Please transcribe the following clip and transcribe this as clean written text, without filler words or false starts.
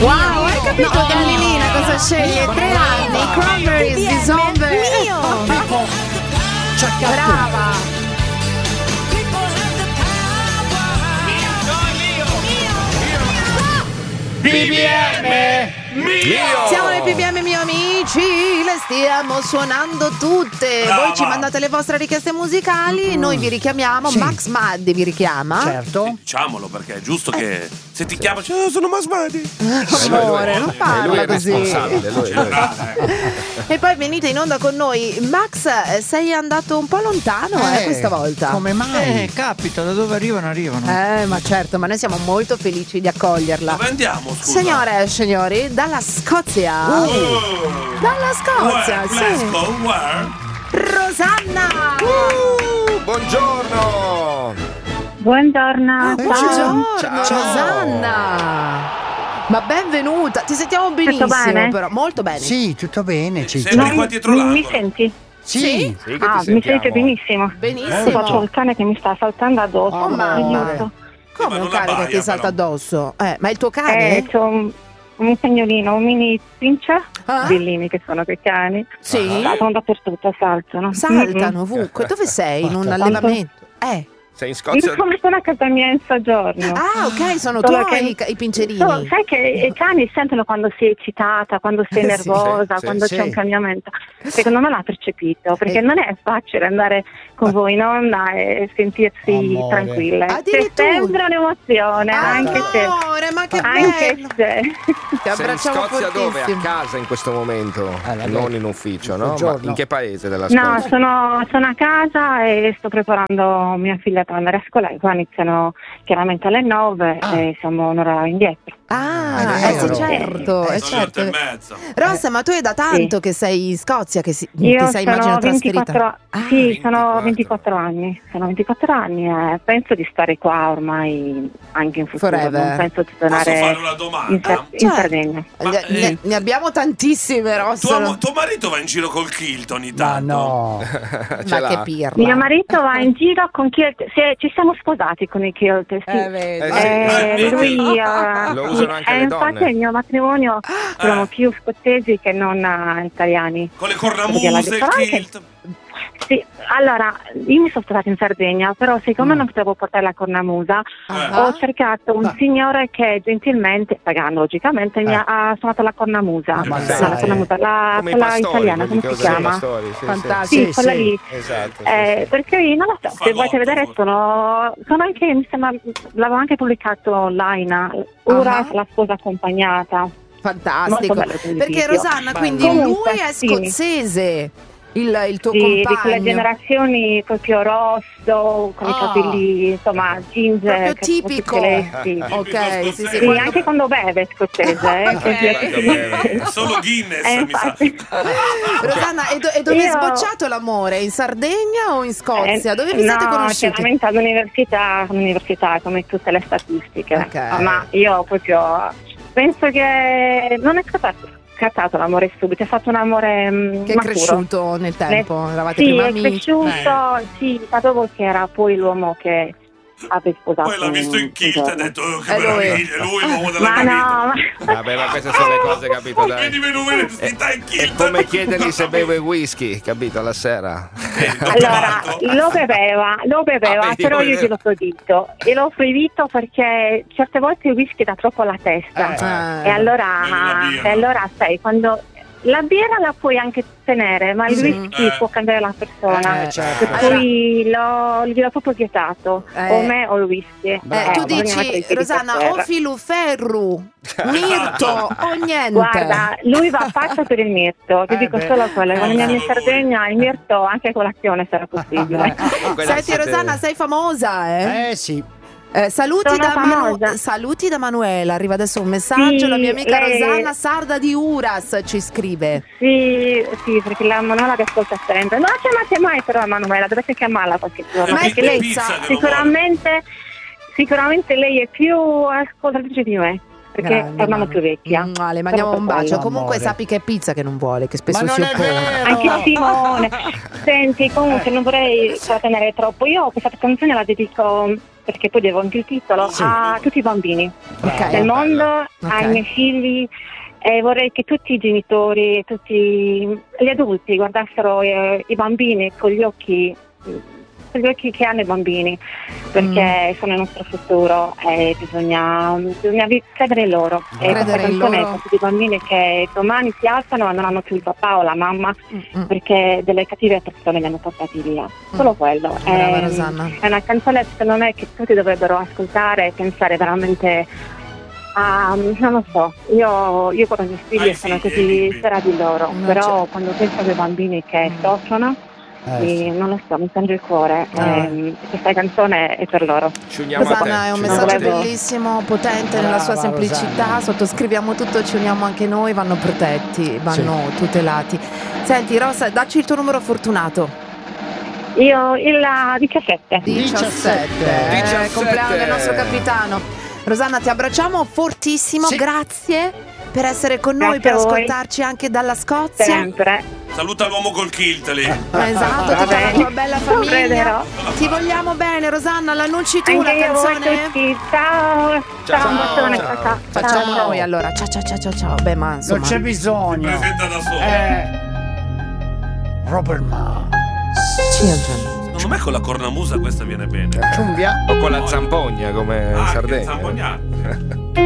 Wow, hai capito Galilina cosa sceglie? 3 anni, Cranberries di Zombie. Brava. BBM mio! Siamo nel BBM mio amici, le stiamo suonando tutte. Brava. Voi ci mandate le vostre richieste musicali, noi vi richiamiamo, Sì. Max Maddi vi richiama. Certo. Diciamolo perché è giusto che se ti chiama sono Max Maddi. Amore, non lui parla è così. responsabile, lui. E poi venite in onda con noi. Max, sei andato un po' lontano questa volta. Come mai? Capita, da dove arrivano. Ma certo, ma noi siamo molto felici di accoglierla. Dove andiamo, scusa? Signore e signori, dalla Scozia. Dalla Scozia, Where? sì. Glasgow, where? Rosanna. Buongiorno! Buongiorno, Buongiorno, Ciao. Rosanna. Ma benvenuta. Ti sentiamo benissimo, bene? però molto bene. Sì, tutto bene. Sembri qua dietro mi l'angolo. senti? Sì. Sì, che ti Mi sentiamo. sente benissimo. Benissimo. Ho il cane che mi sta saltando addosso. Oh, mamma. Aiuto. Come Ma un non cane che abbaia, ti salta però. addosso? Ma è il tuo cane? C'ho un cagnolino, un mini pincher, Ah? bellini che sono quei cani. Sì. Saltano dappertutto, saltano. Saltano ovunque. Dove sei? In un Guarda. allevamento? Sei in Scozia? Come sono a casa mia in soggiorno. Ah, ok, sono Solo tuoi che- i pincerini. Sai che i cani sentono quando sei eccitata, quando sei Sì. nervosa, Sì, quando sì. c'è un cambiamento. Secondo me l'ha percepito, perché non è facile andare con voi in onda e sentirsi Amore. tranquille. C'è Addirittura. sempre un'emozione, anche se... Amore, ma che Anche bello. se... Ti Sei in abbracciamo Scozia dove? A fortissimo. casa in questo momento, vabbè. non in ufficio, no? Ma Buongiorno. in che paese della Scozia? No, sono a casa e sto preparando mia figlia per andare a scuola. Qua iniziano chiaramente alle 9 e siamo un'ora indietro. Ah, È sì, vero. certo, è Sono le 8 certo. e mezza. Rossa, ma tu è da tanto che sei in Scozia, che ti Io sei immagino sono trasferita? 24, Ah, sì, sono 24. 24 anni. Sono 24 anni e penso di stare qua ormai anche in futuro. Forever. Non penso di Posso tornare fare una domanda? in Certo. Sardegna. Ma, ne abbiamo tantissime, Rossa. tuo marito va in giro col kilt ogni Ma tanto? no. Ce Ma l'ha? che pirla. Mio marito va in giro con kilt. Ci siamo sposati con i kilt. Sì. Vedi. sì. Lui Lo usano anche le infatti donne. il mio matrimonio sono più scozzesi che non italiani. Con le Perché cornamuse, la il differenza- kilt. Sì, allora io mi sono sposata in Sardegna, però siccome non potevo portare la cornamusa, Ah. ho cercato un signore che gentilmente, pagando logicamente, mi ha suonato la cornamusa. Ma No, dai. la cornamusa, Come i quella pastori, italiana, quelli come che si usano i chiama? pastori, sì, sì. Fantastico. Sì, quella lì. Esatto, sì, Perché io non lo so, se Fagotto, volete vedere sono anche, mi sembra, l'avevo anche pubblicato online, ora Ah. la sposa accompagnata. Fantastico. Molto bello quel Perché video. Rosanna, quindi Comunque, lui è sì. scozzese, il tuo Di quelle compagno. generazioni proprio rosso, con i capelli, insomma, ginger. Proprio che- tipico. celesti. Ok, sì, sì. Sì, anche quando beve è scozzese. Ok. Solo Guinness, mi sa. Infatti. Rosanna, e dove è Io- sbocciato l'amore? In Sardegna o in Scozia? Dove vi siete no, conosciuti? chiaramente all'università, come tutte le statistiche. Ok. Ma io proprio penso che non è scattato l'amore subito, è fatto un amore Che è maturo. cresciuto nel tempo, eravate Sì, prima è amici. cresciuto, sì, sapevo che era poi l'uomo che aveva sposato. Poi l'ha visto in kilt e ha giorno. detto "Oh, che È lui. meraviglia, è lui l'uomo della Ma mia no, vita". Vabbè, ma queste sono le cose, capito? Dai. Vedi l'università in È kilt. come chiedergli se beve whisky, capito? Alla sera. allora lo beveva, Ah, vedi, però lo io beveva. glielo proibito e l'ho proibito perché certe volte il whisky dà troppo alla testa Ah. e allora, Bevi la birra. sai, quando la birra la puoi anche tenere, ma il whisky può cambiare la persona. certo. Per cui gliel'ho proprio vietato, o me o il whisky. Tu bisogna mettere dici, i piedi Rosanna, per o terra. filuferru, mirto o niente. Guarda, lui va pazzo per il mirto, ti dico beh. solo quello. Quando andiamo in solo lui. Sardegna il mirto anche a colazione sarà possibile. Comunque, dai, Senti siete- Rosanna, sei famosa, eh? Sì. Saluti Sono famosa. saluti da Manuela, arriva adesso un messaggio, Sì, la mia amica lei- Rosanna Sarda di Uras ci scrive. Sì, perché la Manuela che ascolta sempre. Non la chiamate mai però Manuela, dovete chiamarla qualche giorno. Ma è Perché lei pizza che lo sicuramente lei è più ascoltatrice di me. Perché Grande, è una Manu. più vecchia. Le mandiamo Solo un per bacio. quello. Comunque Amore. sappi che è pizza che non vuole, che spesso Ma si non è oppone. vero! Anche Simone. Senti, comunque non vorrei trattenere troppo. Io questa canzone la dedico perché poi devo anche il titolo, a tutti i bambini del mondo, ai miei figli, e vorrei che tutti i genitori, tutti gli adulti guardassero i bambini con gli occhi che hanno i bambini, perché sono il nostro futuro e bisogna credere in loro. E questa canzone è per tutti i bambini che domani si alzano e non hanno più il papà o la mamma perché delle cattive persone li hanno portati via. Solo quello. È una canzone secondo me che tutti dovrebbero ascoltare e pensare veramente non lo so, io con i miei figli sono così spera di loro, però quando penso ai bambini che soffrono, non lo so, mi piange il cuore. Questa canzone è per loro. Rosanna, è un messaggio bellissimo, potente nella sua semplicità. Sottoscriviamo tutto, ci uniamo anche noi. Vanno protetti, vanno tutelati. Senti Rosa, dacci il tuo numero fortunato. Io il 17. Compleanno del nostro capitano. Rosanna, ti abbracciamo fortissimo, grazie per essere con noi, per ascoltarci anche dalla Scozia. Sempre. Saluta l'uomo col kilt lì. Esatto, tutta la tua bella famiglia. Ti vogliamo bene, Rosanna, l'annunci tu anche la canzone? Tutti. Ciao. Un bacione. Ciao. Facciamo noi allora. Ciao. Beh, ma insomma, non c'è bisogno. Si presenta da solo. Robert Secondo me con la cornamusa questa viene bene. Ciumbia o con la zampogna come in Sardegna. Zampognata.